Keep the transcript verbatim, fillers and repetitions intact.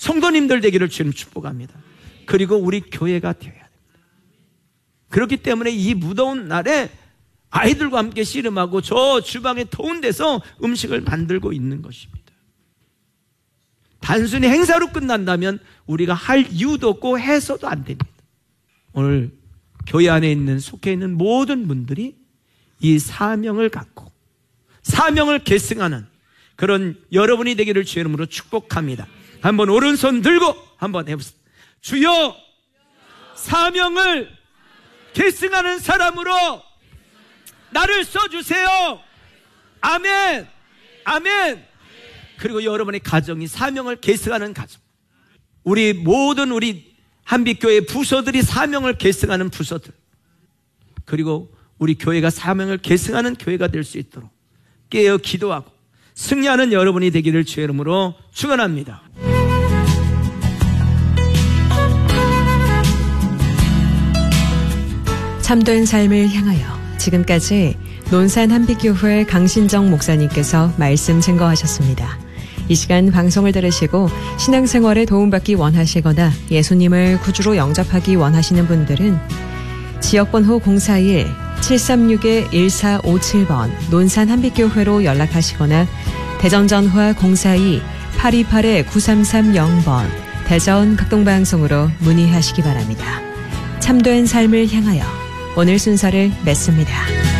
성도님들 되기를 주님 축복합니다. 그리고 우리 교회가 되어야 됩니다. 그렇기 때문에 이 무더운 날에 아이들과 함께 씨름하고 저 주방에 더운 데서 음식을 만들고 있는 것입니다. 단순히 행사로 끝난다면 우리가 할 이유도 없고 해서도 안 됩니다. 오늘 교회 안에 있는 속해 있는 모든 분들이 이 사명을 갖고 사명을 계승하는 그런 여러분이 되기를 주의 이름으로 축복합니다. 한번 오른손 들고 한번 해보세요. 주여, 사명을 계승하는 사람으로 나를 써주세요. 아멘, 아멘. 그리고 여러분의 가정이 사명을 계승하는 가정, 우리 모든 우리 한빛교회 부서들이 사명을 계승하는 부서들, 그리고 우리 교회가 사명을 계승하는 교회가 될 수 있도록 깨어 기도하고 승리하는 여러분이 되기를 주의 이름으로 축원합니다. 참된 삶을 향하여, 지금까지 논산 한빛교회 강신정 목사님께서 말씀 증거하셨습니다. 이 시간 방송을 들으시고 신앙생활에 도움받기 원하시거나 예수님을 구주로 영접하기 원하시는 분들은 지역번호 공사일 칠삼육 일사오칠 번 논산 한빛교회로 연락하시거나 대전전화 공사이 팔이팔 구삼삼공 번 대전 극동방송으로 문의하시기 바랍니다. 참된 삶을 향하여 오늘 순서를 맺습니다.